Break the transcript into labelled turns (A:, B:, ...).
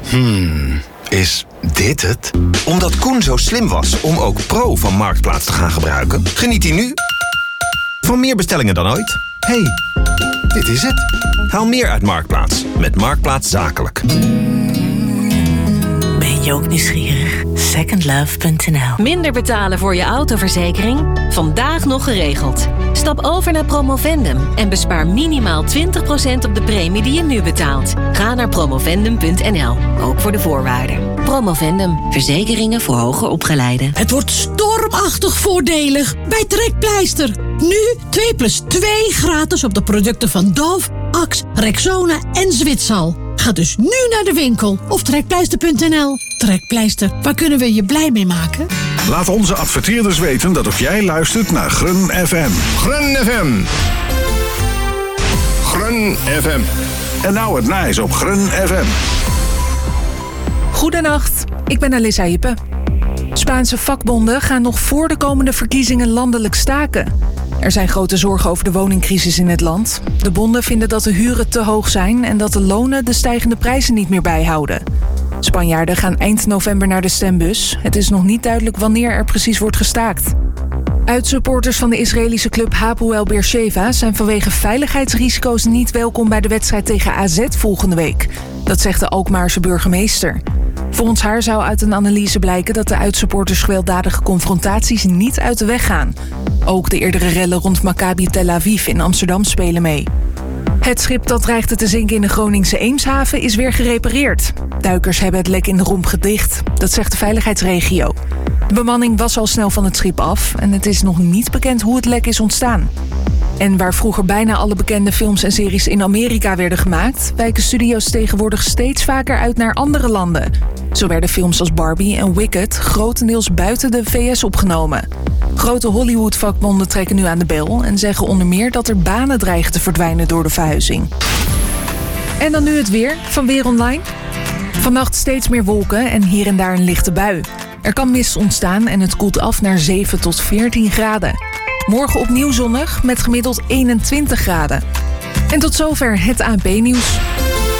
A: Is dit het? Omdat Koen zo slim was om ook Pro van Marktplaats te gaan gebruiken, geniet hij nu van meer bestellingen dan ooit. Hey, dit is het. Haal meer uit Marktplaats met Marktplaats Zakelijk.
B: Ben je ook nieuwsgierig? Secondlove.nl.
C: Minder betalen voor je autoverzekering? Vandaag nog geregeld. Stap over naar Promovendum en bespaar minimaal 20% op de premie die je nu betaalt. Ga naar promovendum.nl, ook voor de voorwaarden. Promovendum, verzekeringen voor hoger opgeleiden.
D: Het wordt stormachtig voordelig bij Trekpleister. Nu 2+2 gratis op de producten van Dove, Axe, Rexona en Zwitsal. Ga dus nu naar de winkel of trekpleister.nl. Trekpleister, waar kunnen we je blij mee maken?
E: Laat onze adverteerders weten dat ook jij luistert naar Grun FM.
A: Grun FM. Grun FM.
E: En nou het nice op Grun FM.
F: Goedenacht, ik ben Alissa Hippe. Spaanse vakbonden gaan nog voor de komende verkiezingen landelijk staken. Er zijn grote zorgen over de woningcrisis in het land. De bonden vinden dat de huren te hoog zijn en dat de lonen de stijgende prijzen niet meer bijhouden. Spanjaarden gaan eind november naar de stembus. Het is nog niet duidelijk wanneer er precies wordt gestaakt. Uitsupporters van de Israëlische club Hapoel Beersheva zijn vanwege veiligheidsrisico's niet welkom bij de wedstrijd tegen AZ volgende week. Dat zegt de Alkmaarse burgemeester. Volgens haar zou uit een analyse blijken dat de uitsupporters gewelddadige confrontaties niet uit de weg gaan. Ook de eerdere rellen rond Maccabi Tel Aviv in Amsterdam spelen mee. Het schip dat dreigde te zinken in de Groningse Eemshaven is weer gerepareerd. Duikers hebben het lek in de romp gedicht, dat zegt de veiligheidsregio. De bemanning was al snel van het schip af en het is nog niet bekend hoe het lek is ontstaan. En waar vroeger bijna alle bekende films en series in Amerika werden gemaakt, wijken studio's tegenwoordig steeds vaker uit naar andere landen. Zo werden films als Barbie en Wicked grotendeels buiten de VS opgenomen. Grote Hollywood-vakbonden trekken nu aan de bel en zeggen onder meer dat er banen dreigen te verdwijnen door de verhuizing. En dan nu het weer van Weer Online. Vannacht steeds meer wolken en hier en daar een lichte bui. Er kan mist ontstaan en het koelt af naar 7 tot 14 graden. Morgen opnieuw zonnig met gemiddeld 21 graden. En tot zover het ANP-nieuws.